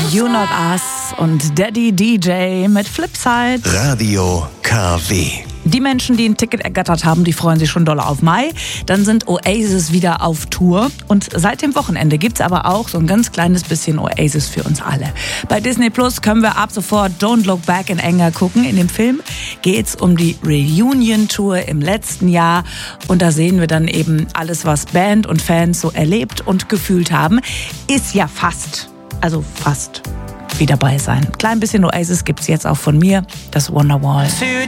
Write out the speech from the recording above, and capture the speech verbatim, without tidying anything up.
You Not Us und Daddy D J mit Flipside. Radio K W. Die Menschen, die ein Ticket ergattert haben, die freuen sich schon doll auf Mai. Dann sind Oasis wieder auf Tour. Und seit dem Wochenende gibt's aber auch so ein ganz kleines bisschen Oasis für uns alle. Bei Disney Plus können wir ab sofort Don't Look Back in Anger gucken. In dem Film geht's um die Reunion-Tour im letzten Jahr. Und da sehen wir dann eben alles, was Band und Fans so erlebt und gefühlt haben. Ist ja fast, also fast wie dabei sein. Klein bisschen Oasis gibt's jetzt auch von mir, das Wonderwall.